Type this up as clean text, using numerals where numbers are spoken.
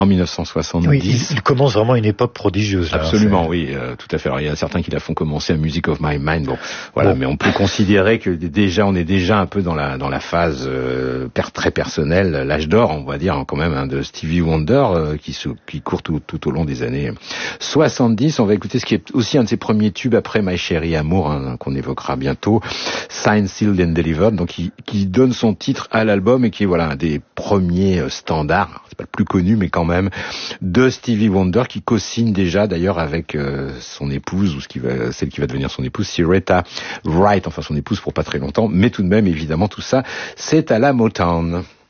En 1970. Oui, il commence vraiment une époque prodigieuse. Là, absolument, oui, tout à fait. Alors, il y a certains qui la font commencer à Music of My Mind. Bon, voilà, mais on peut considérer que on est déjà un peu dans la phase très personnelle, l'âge d'or, on va dire quand même, de Stevie Wonder, qui court tout au long des années 70. On va écouter ce qui est aussi un de ses premiers tubes après My Chérie Amour, qu'on évoquera bientôt, Signed, Sealed and Delivered, donc qui donne son titre à l'album et qui est un des premiers standards. C'est pas le plus connu, mais quand même, de Stevie Wonder, qui co-signe déjà d'ailleurs avec son épouse, ou celle qui va devenir son épouse, Syreeta Wright, enfin son épouse pour pas très longtemps, mais tout de même, évidemment, tout ça, c'est à la Motown.